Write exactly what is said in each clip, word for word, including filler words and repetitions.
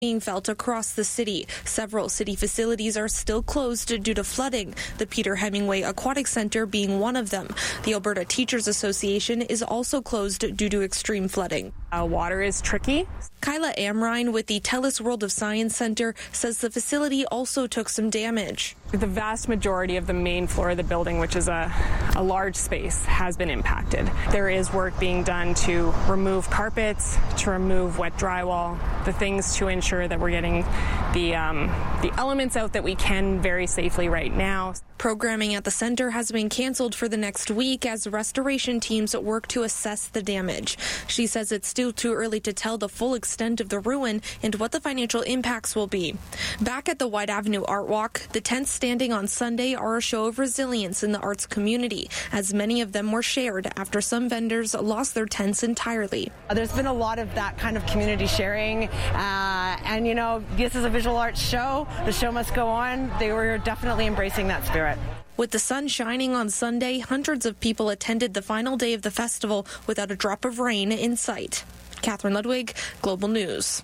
being felt across the city. Several city facilities are still closed due to flooding, the Peter Hemingway Aquatic Center being one of them. The Alberta Teachers Association is also closed due to extreme flooding. Uh, water is tricky. Kyla Amrine with the TELUS World of Science Center says the facility also took some damage. The vast majority of the main floor of the building, which is a, a large space, has been impacted. There is work being done to remove carpets, to remove wet drywall, the things to ensure that we're getting the, um, the elements out that we can very safely right now. Programming at the center has been canceled for the next week as restoration teams work to assess the damage. She says it's still too early to tell the full extent of the ruin and what the financial impacts will be. Back at the White Avenue Art Walk, the tents standing on Sunday are a show of resilience in the arts community, as many of them were shared after some vendors lost their tents entirely. There's been a lot of that kind of community sharing, uh, and you know, this is a visual arts show. The show must go on. They were definitely embracing that spirit. With the sun shining on Sunday, hundreds of people attended the final day of the festival without a drop of rain in sight. Catherine Ludwig, Global News.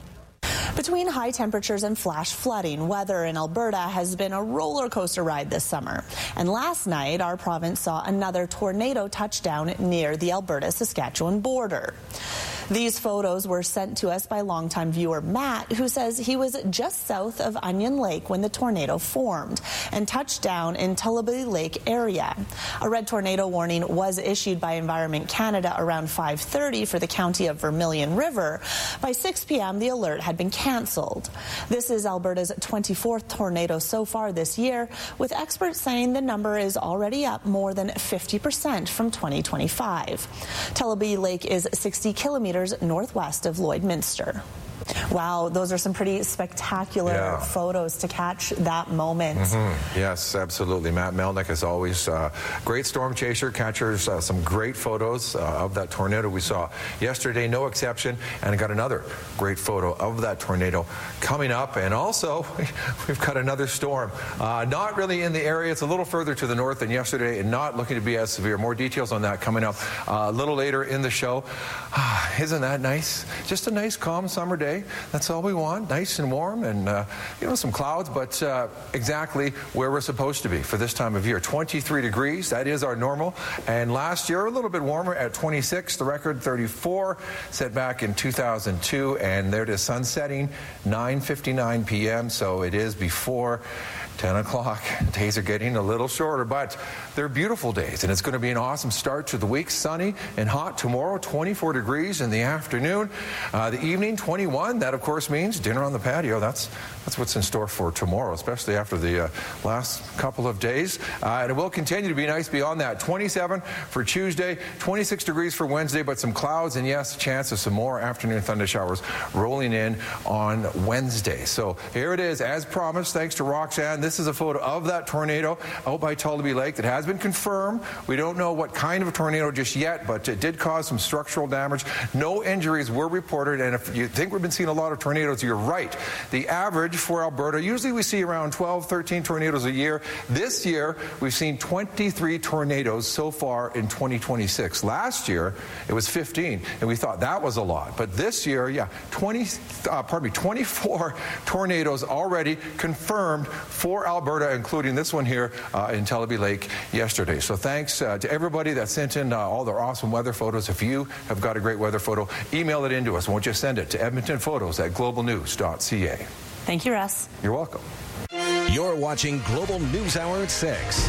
Between high temperatures and flash flooding, weather in Alberta has been a roller coaster ride this summer. And last night, our province saw another tornado touch down near the Alberta-Saskatchewan border. These photos were sent to us by longtime viewer Matt, who says he was just south of Onion Lake when the tornado formed and touched down in Tullabee Lake area. A red tornado warning was issued by Environment Canada around five thirty for the county of Vermilion River. By six p.m., the alert had been cancelled. This is Alberta's twenty-fourth tornado so far this year, with experts saying the number is already up more than fifty percent from twenty twenty-five. Tullabee Lake is sixty kilometers northwest of Lloydminster. Wow, those are some pretty spectacular yeah. photos to catch that moment. Mm-hmm. Yes, absolutely. Matt Melnick, as always, uh, great storm chaser, catchers uh, some great photos uh, of that tornado we saw yesterday, no exception, and got another great photo of that tornado coming up. And also, we've got another storm. Uh, not really in the area. It's a little further to the north than yesterday and not looking to be as severe. More details on that coming up uh, a little later in the show. Ah, isn't that nice? Just a nice, calm summer day. That's all we want, nice and warm and, uh, you know, some clouds, but uh, exactly where we're supposed to be for this time of year. twenty-three degrees, that is our normal. And last year, a little bit warmer at twenty-six, the record thirty-four, set back in two thousand two. And there it is, sun setting, nine fifty-nine p.m., so it is before ten o'clock. Days are getting a little shorter, but they're beautiful days, and it's going to be an awesome start to the week. Sunny and hot tomorrow, twenty-four degrees in the afternoon. Uh, the evening, twenty-one. That, of course, means dinner on the patio. That's that's what's in store for tomorrow, especially after the uh, last couple of days. Uh, and it will continue to be nice beyond that. twenty-seven for Tuesday, twenty-six degrees for Wednesday, but some clouds, and yes, a chance of some more afternoon thunder showers rolling in on Wednesday. So here it is, as promised, thanks to Roxanne. This is a photo of that tornado out by Tullabee Lake that has been confirmed. We don't know what kind of a tornado just yet, but it did cause some structural damage. No injuries were reported, and if you think we've been seeing a lot of tornadoes, you're right. The average for Alberta, usually we see around twelve, thirteen tornadoes a year. This year, we've seen twenty-three tornadoes so far in twenty twenty-six. Last year, it was fifteen, and we thought that was a lot. But this year, yeah, twenty, uh, pardon me, twenty-four tornadoes already confirmed for Alberta, including this one here uh, in Tullabee Lake yesterday. So thanks uh, to everybody that sent in uh, all their awesome weather photos. If you have got a great weather photo, email it in to us. Won't you send it to edmonton photos at global news dot c a. Thank you, Russ. You're welcome. You're watching Global News Hour at six.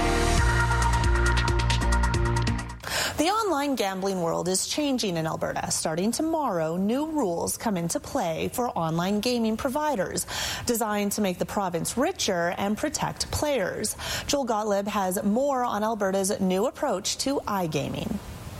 The online gambling world is changing in Alberta. Starting tomorrow, new rules come into play for online gaming providers, designed to make the province richer and protect players. Joel Gottlieb has more on Alberta's new approach to iGaming.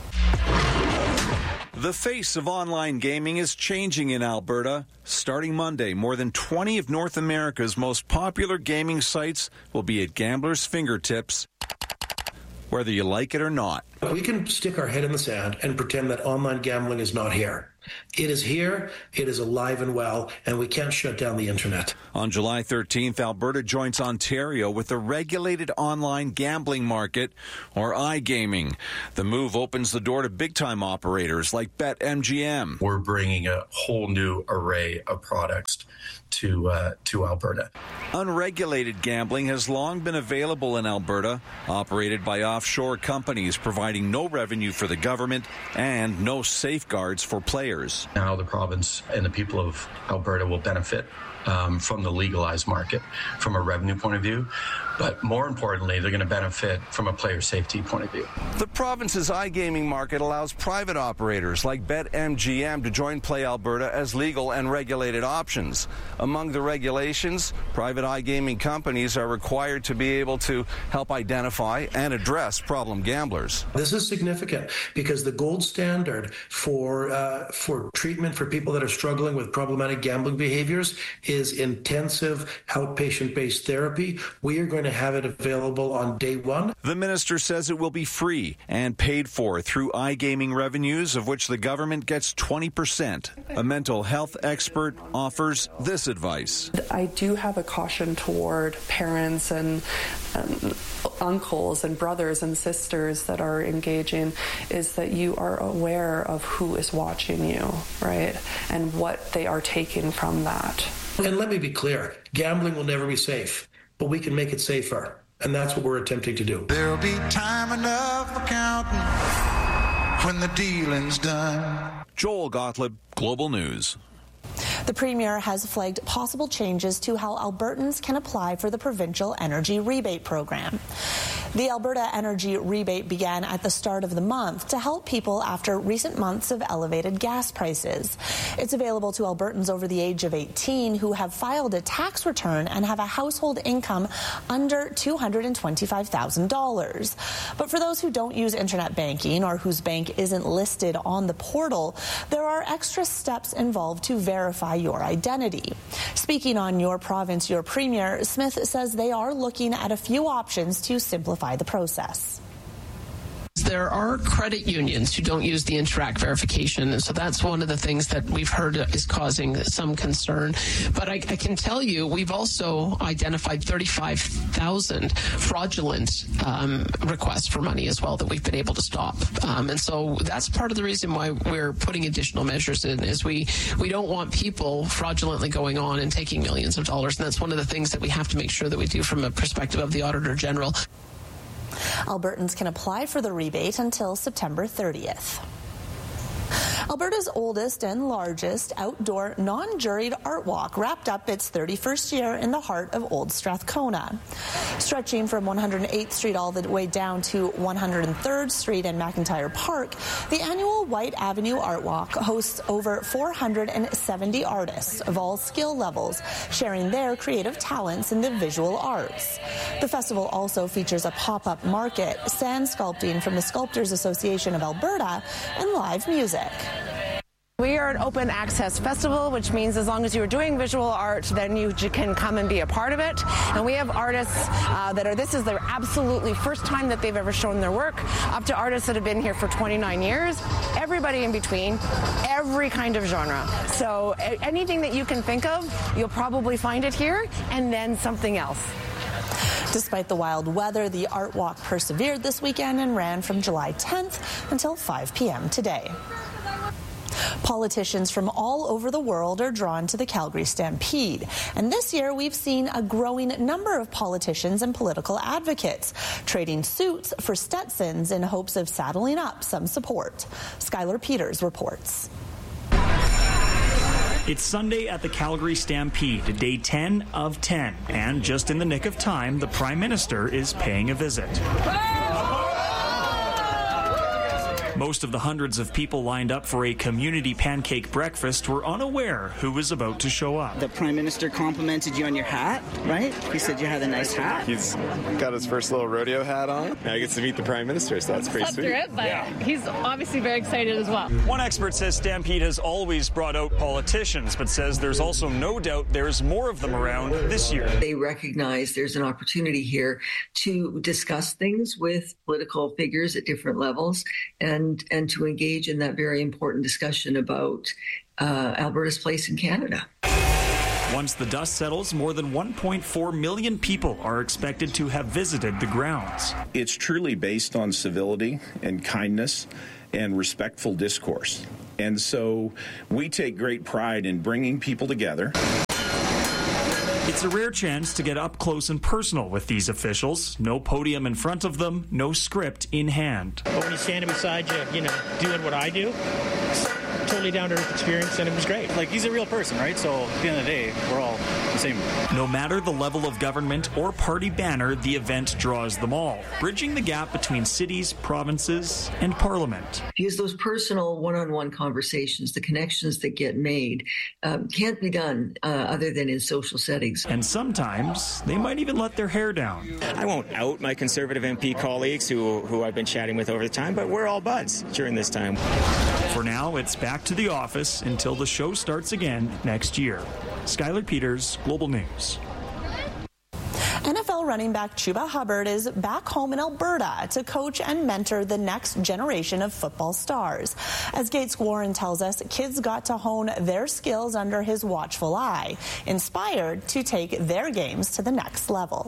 The face of online gaming is changing in Alberta. Starting Monday, more than twenty of North America's most popular gaming sites will be at gamblers' fingertips, whether you like it or not. We can stick our head in the sand and pretend that online gambling is not here. It is here, it is alive and well, and we can't shut down the internet. On July thirteenth, Alberta joins Ontario with the regulated online gambling market, or iGaming. The move opens the door to big-time operators like BetMGM. We're bringing a whole new array of products to uh, to Alberta. Unregulated gambling has long been available in Alberta, operated by offshore companies providing no revenue for the government and no safeguards for players. Now the province and the people of Alberta will benefit um, from the legalized market from a revenue point of view, but more importantly, they're going to benefit from a player safety point of view. The province's iGaming market allows private operators like BetMGM to join Play Alberta as legal and regulated options. Among the regulations, private iGaming companies are required to be able to help identify and address problem gamblers. This is significant because the gold standard for uh, for treatment for people that are struggling with problematic gambling behaviors is intensive outpatient-based therapy. We are going to have it available on day one. The minister says it will be free and paid for through iGaming revenues, of which the government gets twenty percent. A mental health expert offers this advice. I do have a caution toward parents and um, uncles and brothers and sisters that are engaging, is that you are aware of who is watching you, right, and what they are taking from that. And let me be clear, gambling will never be safe, but we can make it safer, and that's what we're attempting to do. There'll be time enough for counting when the dealing's done. Joel Gottlieb, Global News. The Premier has flagged possible changes to how Albertans can apply for the Provincial Energy Rebate Program. The Alberta Energy Rebate began at the start of the month to help people after recent months of elevated gas prices. It's available to Albertans over the age of eighteen who have filed a tax return and have a household income under two hundred twenty-five thousand dollars. But for those who don't use internet banking or whose bank isn't listed on the portal, there are extra steps involved to verify your identity. Speaking on Your Province, Your Premier, Smith says they are looking at a few options to simplify the process. There are credit unions who don't use the Interac verification, and so that's one of the things that we've heard is causing some concern. But I, I can tell you, we've also identified thirty-five thousand fraudulent um, requests for money as well that we've been able to stop. Um, and so that's part of the reason why we're putting additional measures in, is we, we don't want people fraudulently going on and taking millions of dollars, and that's one of the things that we have to make sure that we do from a perspective of the Auditor General. Albertans can apply for the rebate until September thirtieth. Alberta's oldest and largest outdoor non-juried art walk wrapped up its thirty-first year in the heart of Old Strathcona. Stretching from one hundred eighth Street all the way down to one hundred third Street and McIntyre Park, the annual White Avenue Art Walk hosts over four hundred seventy artists of all skill levels, sharing their creative talents in the visual arts. The festival also features a pop-up market, sand sculpting from the Sculptors Association of Alberta, and live music. We are an open access festival, which means as long as you're doing visual art, then you can come and be a part of it. And we have artists uh, that are, this is their absolutely first time that they've ever shown their work, up to artists that have been here for twenty-nine years, everybody in between, every kind of genre. So anything that you can think of, you'll probably find it here, and then something else. Despite the wild weather, the art walk persevered this weekend and ran from July tenth until five p.m. today. Politicians from all over the world are drawn to the Calgary Stampede. And this year, we've seen a growing number of politicians and political advocates trading suits for Stetsons in hopes of saddling up some support. Skylar Peters reports. It's Sunday at the Calgary Stampede, day ten of ten. And just in the nick of time, the Prime Minister is paying a visit. Most of the hundreds of people lined up for a community pancake breakfast were unaware who was about to show up. The Prime Minister complimented you on your hat, right? He said you had a nice hat. He's got his first little rodeo hat on. Now he gets to meet the Prime Minister, so that's pretty sweet. It, but yeah. He's obviously very excited as well. One expert says Stampede has always brought out politicians, but says there's also no doubt there's more of them around this year. They recognize there's an opportunity here to discuss things with political figures at different levels and, and to engage in that very important discussion about uh, Alberta's place in Canada. Once the dust settles, more than one point four million people are expected to have visited the grounds. It's truly based on civility and kindness and respectful discourse. And so we take great pride in bringing people together. It's a rare chance to get up close and personal with these officials. No podium in front of them, no script in hand. But when he's standing beside you, you know, doing what I do, it's totally down to earth experience, and it was great. Like, he's a real person, right? So at the end of the day, we're all the same. No matter the level of government or party banner, the event draws them all, bridging the gap between cities, provinces, and parliament. Because those personal one-on-one conversations, the connections that get made, um, can't be done uh, other than in social settings. And sometimes they might even let their hair down. I won't out my Conservative M P colleagues who, who I've been chatting with over the time, but we're all buds during this time. For now, it's back to the office until the show starts again next year. Skylar Peters, Global News. N F L running back Chuba Hubbard is back home in Alberta to coach and mentor the next generation of football stars. As Gates Warren tells us, kids got to hone their skills under his watchful eye, inspired to take their games to the next level.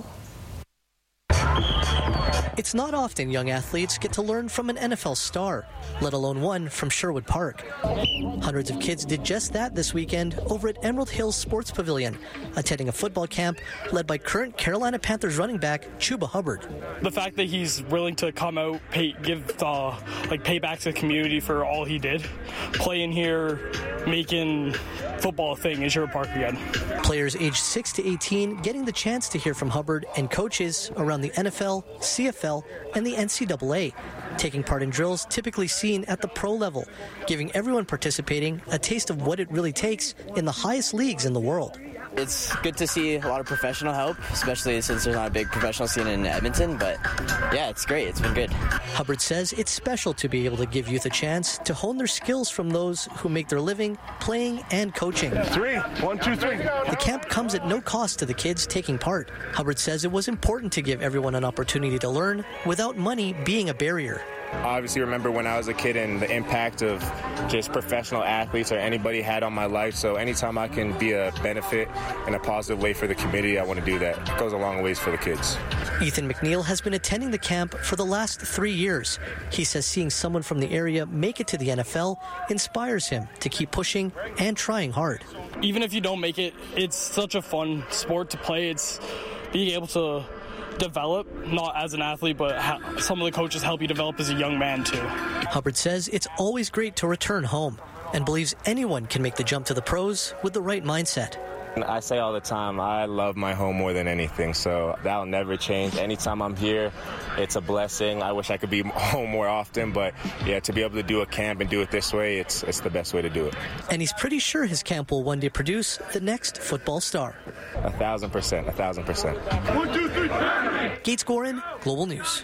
It's not often young athletes get to learn from an N F L star, let alone one from Sherwood Park. Hundreds of kids did just that this weekend over at Emerald Hills Sports Pavilion, attending a football camp led by current Carolina Panthers running back Chuba Hubbard. The fact that he's willing to come out, pay, give uh, like payback to the community for all he did, playing here, making football a thing in Sherwood Park again. Players aged six to eighteen getting the chance to hear from Hubbard and coaches around the N F L, C F L, and the N C double A, taking part in drills typically seen at the pro level, giving everyone participating a taste of what it really takes in the highest leagues in the world. It's good to see a lot of professional help, especially since there's not a big professional scene in Edmonton, but yeah, it's great. It's been good. Hubbard says it's special to be able to give youth a chance to hone their skills from those who make their living playing and coaching. Three, one, two, three. The camp comes at no cost to the kids taking part. Hubbard says it was important to give everyone an opportunity to learn without money being a barrier. I obviously remember when I was a kid and the impact of just professional athletes or anybody had on my life. So anytime I can be a benefit in a positive way for the community, I want to do that. It goes a long ways for the kids. Ethan McNeil has been attending the camp for the last three years. He says seeing someone from the area make it to the N F L inspires him to keep pushing and trying hard. Even if you don't make it, it's such a fun sport to play. It's being able to develop, not as an athlete, but ha- some of the coaches help you develop as a young man too. Hubbard says it's always great to return home and believes anyone can make the jump to the pros with the right mindset. I say all the time, I love my home more than anything, so that'll never change. Anytime I'm here, it's a blessing. I wish I could be home more often, but yeah, to be able to do a camp and do it this way, it's it's the best way to do it. And he's pretty sure his camp will one day produce the next football star. A thousand percent, a thousand percent. One, two, three. Gates Gorin, Global News.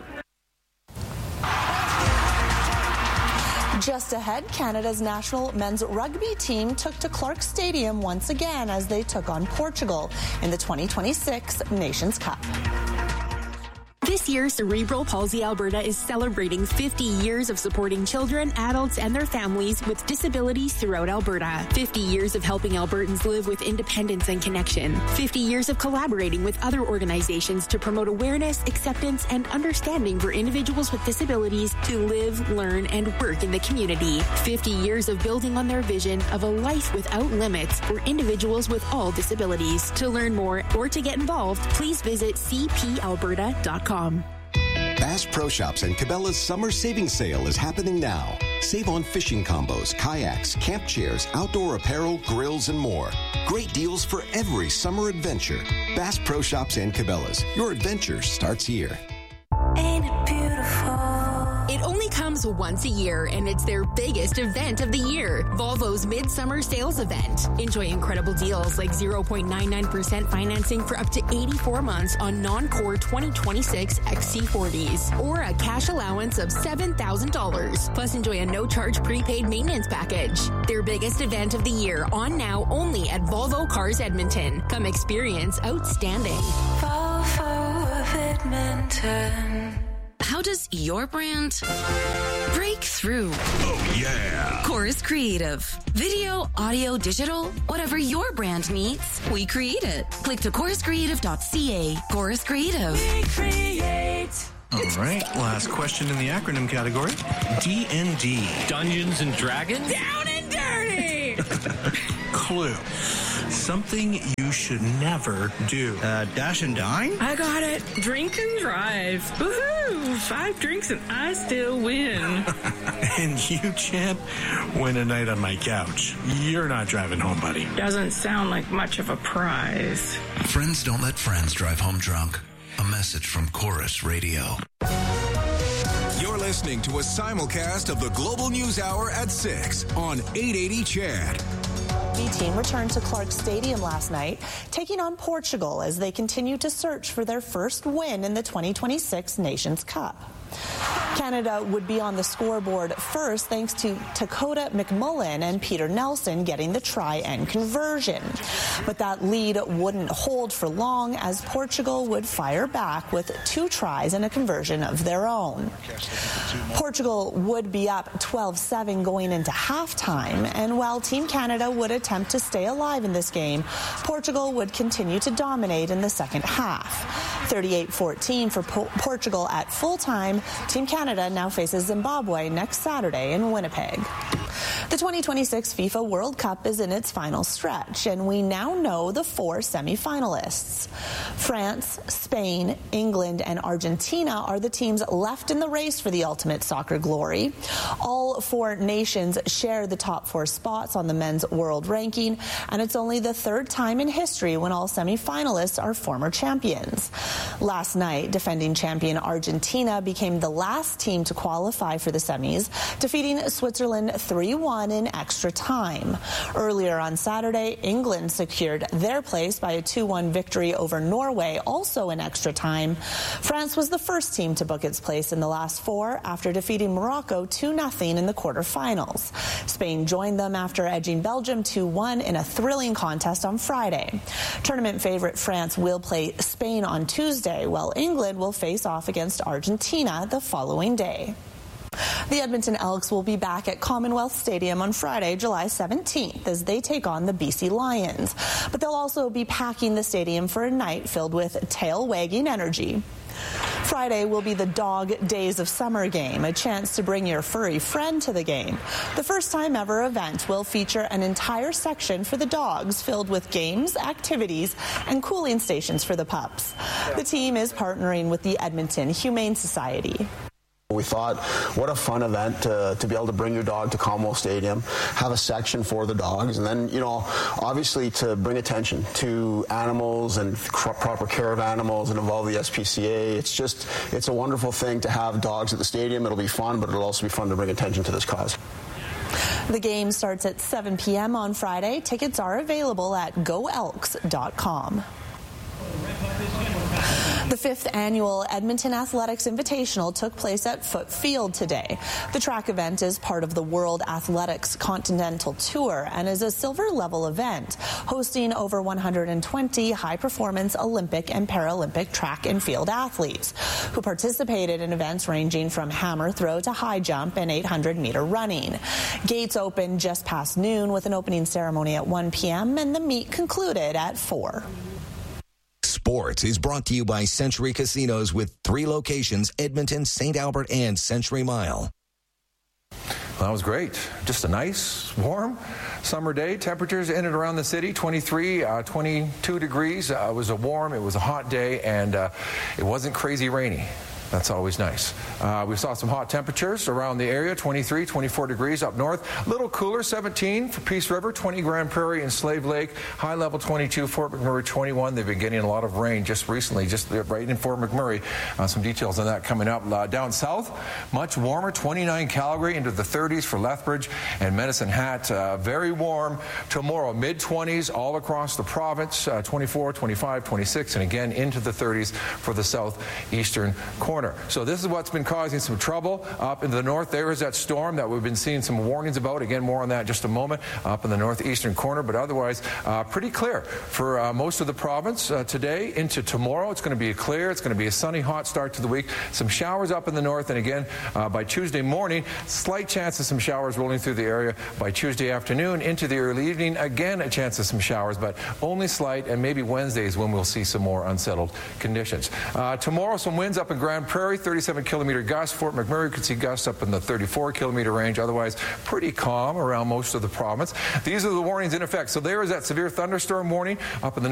Just ahead, Canada's national men's rugby team took to Clark Stadium once again as they took on Portugal in the twenty twenty-six Nations Cup. This year, Cerebral Palsy Alberta is celebrating fifty years of supporting children, adults, and their families with disabilities throughout Alberta. fifty years of helping Albertans live with independence and connection. fifty years of collaborating with other organizations to promote awareness, acceptance, and understanding for individuals with disabilities to live, learn, and work in the community. fifty years of building on their vision of a life without limits for individuals with all disabilities. To learn more or to get involved, please visit c p alberta dot com. Bass Pro Shops and Cabela's summer savings sale is happening now. Save on fishing combos, kayaks, camp chairs, outdoor apparel, grills, and more. Great deals for every summer adventure. Bass Pro Shops and Cabela's. Your adventure starts here. Ain't it beautiful? It only comes sales once a year, and it's their biggest event of the year, Volvo's Midsummer Sales Event. Enjoy incredible deals like zero point nine nine percent financing for up to eighty-four months on non-core twenty twenty-six X C forties, or a cash allowance of seven thousand dollars. Plus, enjoy a no-charge prepaid maintenance package. Their biggest event of the year, on now only at Volvo Cars Edmonton. Come experience outstanding. Volvo of Edmonton. How does your brand break through? Oh, yeah. Chorus Creative. Video, audio, digital, whatever your brand needs, we create it. Click to chorus creative dot c a. Chorus Creative. We create. All right, last question in the acronym category. D and D. Dungeons and Dragons? Down and dirty! Clue. Something you should never do. Uh, dash and dine? I got it. Drink and drive. Woohoo! Five drinks and I still win. And you, champ, win a night on my couch. You're not driving home, buddy. Doesn't sound like much of a prize. Friends don't let friends drive home drunk. A message from Chorus Radio. You're listening to a simulcast of the Global News Hour at six on eight eighty C H A D. The team returned to Clark Stadium last night, taking on Portugal as they continue to search for their first win in the twenty twenty-six Nations Cup. Canada would be on the scoreboard first thanks to Dakota McMullen and Peter Nelson getting the try and conversion. But that lead wouldn't hold for long as Portugal would fire back with two tries and a conversion of their own. Portugal would be up twelve seven going into halftime, and while Team Canada would attempt to stay alive in this game, Portugal would continue to dominate in the second half. thirty-eight fourteen for po- Portugal at full time. Team Canada now faces Zimbabwe next Saturday in Winnipeg. The twenty twenty-six FIFA World Cup is in its final stretch, and we now know the four semi-finalists. France, Spain, England, and Argentina are the teams left in the race for the ultimate soccer glory. All four nations share the top four spots on the men's world ranking, and it's only the third time in history when all semi-finalists are former champions. Last night, defending champion Argentina became the last team to qualify for the semis, defeating Switzerland three one in extra time. Earlier on Saturday, England secured their place by a two one victory over Norway, also in extra time. France was the first team to book its place in the last four after defeating Morocco two nothing in the quarterfinals. Spain joined them after edging Belgium two one in a thrilling contest on Friday. Tournament favorite France will play Spain on Tuesday, while England will face off against Argentina the following day. The Edmonton Elks will be back at Commonwealth Stadium on Friday, July seventeenth, as they take on the B C Lions. But they'll also be packing the stadium for a night filled with tail-wagging energy. Friday will be the Dog Days of Summer game, a chance to bring your furry friend to the game. The first time ever event will feature an entire section for the dogs filled with games, activities, and cooling stations for the pups. The team is partnering with the Edmonton Humane Society. We thought, what a fun event to, to be able to bring your dog to Commonwealth Stadium, have a section for the dogs, and then, you know, obviously to bring attention to animals and proper care of animals and involve the S P C A. It's just, it's a wonderful thing to have dogs at the stadium. It'll be fun, but it'll also be fun to bring attention to this cause. The game starts at seven p.m. on Friday. Tickets are available at go elks dot com. The fifth annual Edmonton Athletics Invitational took place at Foot Field today. The track event is part of the World Athletics Continental Tour and is a silver-level event, hosting over one hundred twenty high-performance Olympic and Paralympic track and field athletes who participated in events ranging from hammer throw to high jump and eight hundred meter running. Gates opened just past noon with an opening ceremony at one p.m. and the meet concluded at four. Sports is brought to you by Century Casinos with three locations, Edmonton, Saint Albert, and Century Mile. Well, that was great. Just a nice, warm summer day. Temperatures in and around the city, twenty-three, uh, twenty-two degrees. Uh, it was a warm, it was a hot day, and uh, it wasn't crazy rainy. That's always nice. Uh, we saw some hot temperatures around the area, twenty-three, twenty-four degrees up north. A little cooler, seventeen for Peace River, twenty Grand Prairie and Slave Lake. High level twenty-two, Fort McMurray twenty-one. They've been getting a lot of rain just recently, just right in Fort McMurray. Uh, some details on that coming up. Uh, down south, much warmer, twenty-nine Calgary, into the thirties for Lethbridge and Medicine Hat. Uh, very warm tomorrow, mid twenties all across the province, uh, twenty-four, twenty-five, twenty-six, and again into the thirties for the southeastern corner. So this is what's been causing some trouble up in the north. There is that storm that we've been seeing some warnings about. Again, more on that in just a moment up in the northeastern corner, but otherwise uh, pretty clear for uh, most of the province uh, today into tomorrow. It's going to be clear. It's going to be a sunny, hot start to the week. Some showers up in the north, and again uh, by Tuesday morning, slight chance of some showers rolling through the area. By Tuesday afternoon into the early evening, again a chance of some showers, but only slight, and maybe Wednesday is when we'll see some more unsettled conditions. Uh, tomorrow, some winds up in Grand Prairie, thirty-seven kilometer gusts. Fort McMurray could see gusts up in the thirty-four kilometer range. Otherwise, pretty calm around most of the province. These are the warnings in effect. So there is that severe thunderstorm warning up in the